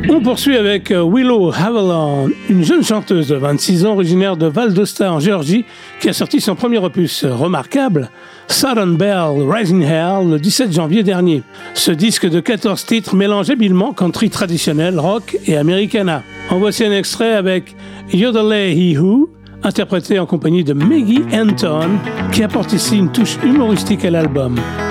On poursuit avec Willow Avalon, une jeune chanteuse de 26 ans originaire de Val d'Osta en Géorgie qui a sorti son premier opus remarquable, Southern Belle Rising Hell, le 17 janvier dernier. Ce disque de 14 titres mélange habilement country traditionnel, rock et americana. En voici un extrait avec Yodelay He Who, interprété en compagnie de Maggie Anton, qui apporte ici une touche humoristique à l'album.